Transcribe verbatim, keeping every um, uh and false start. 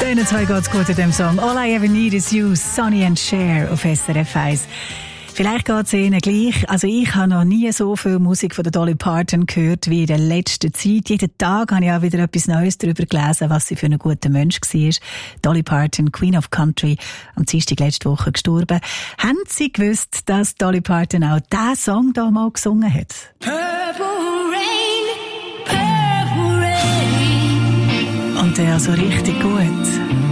Ihnen zwei geht's gut in dem Song. All I Ever Need Is You, Sonny and Cher auf S R F eins. Vielleicht geht's Ihnen gleich. Also ich habe noch nie so viel Musik von der Dolly Parton gehört wie in der letzten Zeit. Jeden Tag habe ich auch wieder etwas Neues darüber gelesen, was sie für ein guter Mensch war. Dolly Parton, Queen of Country, am Dienstag letzte Woche gestorben. Haben Sie gewusst, dass Dolly Parton auch diesen Song da mal gesungen hat? Purple Rain, Purple Rain. Und der so richtig gut.